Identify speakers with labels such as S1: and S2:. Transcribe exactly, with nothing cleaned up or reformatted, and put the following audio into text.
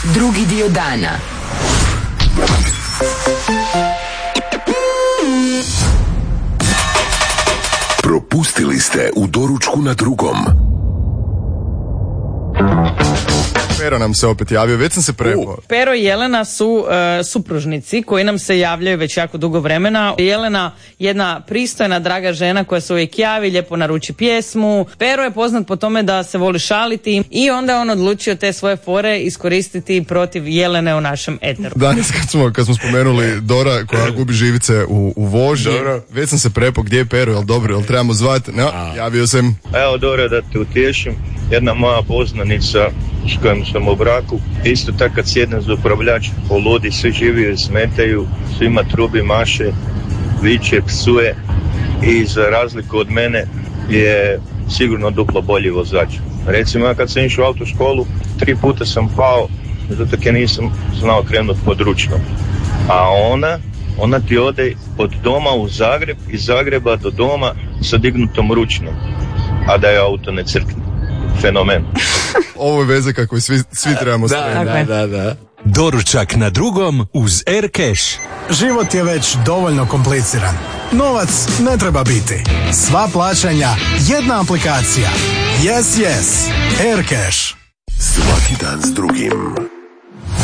S1: drugi dio dana.
S2: Propustili ste u doručku na drugom.
S3: Pero nam se opet javio, već sam se prepao.
S4: Pero i Jelena su uh, supružnici koji nam se javljaju već jako dugo vremena. Jelena, jedna pristojna, draga žena koja se uvijek javi, lijepo naruči pjesmu. Pero je poznat po tome da se voli šaliti i onda je on odlučio te svoje fore iskoristiti protiv Jelene u našem eteru.
S3: Danas kad smo, kad smo spomenuli Dora koja gubi živice u, u vožnji, dobro. Već sam se prepao gdje je Pero, jel dobro, jel trebamo zvati? No, javio sam.
S5: Evo Dora, da te utješim, jedna moja poznanica s kojom sam u braku, isto tako kad sjednem za upravljač, poludi, svi živi smetaju, svima trubi, maše, viče, psuje i za razliku od mene je sigurno duplo bolji vozač. Recimo ja kad sam išao u autoškolu, tri puta sam pao zato jer nisam znao krenuti područno. A ona, ona ti ode od doma u Zagreb, iz Zagreba do doma sa dignutom ručnom, a da je auto ne crkne. Fenomen.
S3: Ovo je veze kako svi, svi trebamo stremiti.
S6: Da, da, da, da. Doručak na drugom uz Aircash.
S7: Život je već dovoljno kompliciran. Novac ne treba biti. Sva plaćanja, jedna aplikacija. Yes, yes. Aircash.
S2: Svaki dan s drugim.